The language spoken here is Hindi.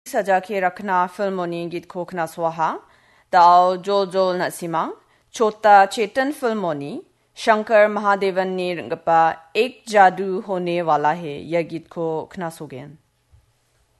सजा के रखना फिल्मोनी गीत को खनासवाहा दाव जोल नसीमा छोटा चेतन फिल्मोनी शंकर महादेवन ने रंगपा एक जादू होने वाला है यह गीत को खनासोगेन